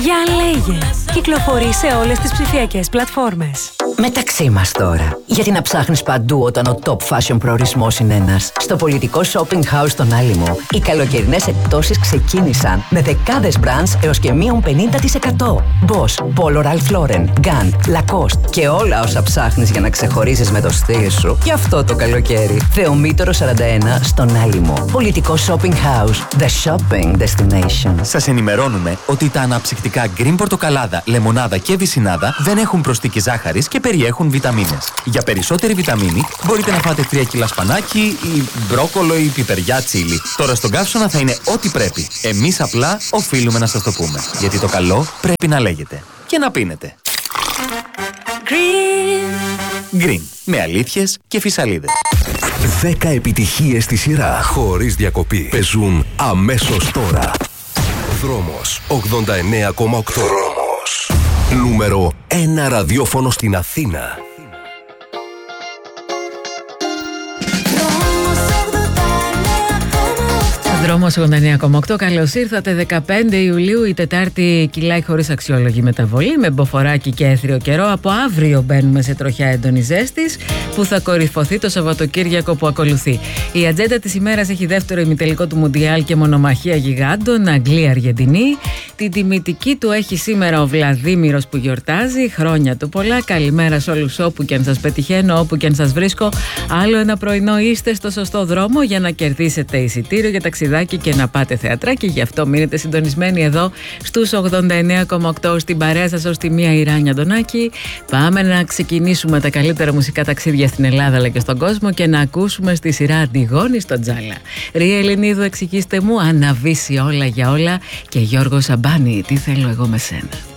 Για λέγε. Κυκλοφορεί σε όλες τις ψηφιακές πλατφόρμες. Μεταξύ μας τώρα. Γιατί να ψάχνεις παντού όταν ο top fashion προορισμός είναι ένας? Στο πολιτικό shopping house στον Άλυμο, οι καλοκαιρινές εκπτώσεις ξεκίνησαν με δεκάδες brands έως και μείον 50%. Boss, Polo Ralph Lauren, Gant, Lacoste και όλα όσα ψάχνεις για να ξεχωρίζεις με το στυλ σου για αυτό το καλοκαίρι. Θεομήτωρο 41 στον Άλυμο. Πολιτικό shopping house. The shopping destination. Σας ενημερώνουμε ότι τα αναψυκτικά Green Πορτοκαλάδα, Λεμονάδα και Βυσσινάδα δεν έχουν προσθήκη ζάχαρης και περιέχουν βιταμίνες. Για περισσότερη βιταμίνη μπορείτε να φάτε 3 κιλά σπανάκι ή μπρόκολο ή πιπεριά τσίλι. Τώρα στον καύσωνα θα είναι ό,τι πρέπει. Εμείς απλά οφείλουμε να σας το πούμε. Γιατί το καλό πρέπει να λέγεται. Και να πίνετε. Green. Με αλήθειες και φυσαλίδες. 10 επιτυχίες στη σειρά χωρίς διακοπή παίζουν αμέσως τώρα. Δρόμος 89,8. Δρόμος. Νούμερο 1 ραδιόφωνο στην Αθήνα. Δρόμος 89,8. Καλώς ήρθατε. 15 Ιουλίου, η Τετάρτη κυλάει χωρίς αξιόλογη μεταβολή, με μποφοράκι και έθριο καιρό. Από αύριο μπαίνουμε σε τροχιά έντονη ζέστης, που θα κορυφωθεί το Σαββατοκύριακο που ακολουθεί. Η ατζέντα της ημέρας έχει δεύτερο ημιτελικό του Μουντιάλ και μονομαχία γιγάντων, Αγγλία-Αργεντινή. Την τιμητική του έχει σήμερα ο Βλαδίμηρος που γιορτάζει. Χρόνια του πολλά. Καλημέρα σε όλους όπου και αν σας πετυχαίνω, όπου και αν σας βρίσκω. Άλλο ένα πρωινό είστε στο σωστό δρόμο για να κερδίσετε εισιτήριο για ταξιδάκι και να πάτε θεατράκι. Γι' αυτό μείνετε συντονισμένοι εδώ στους 89,8 στην παρέα σας ως τη μία η Ράνια Αντωνάκη. Πάμε να ξεκινήσουμε τα καλύτερα μουσικά ταξίδια στην Ελλάδα αλλά και στον κόσμο και να ακούσουμε στη σειρά Αντιγόνη στο Τζάλα. Ρία Ελληνίδου, εξηγήστε μου, Αναβήσει όλα για όλα και Γιώργο Σαμπάνη, τι θέλω εγώ με σένα.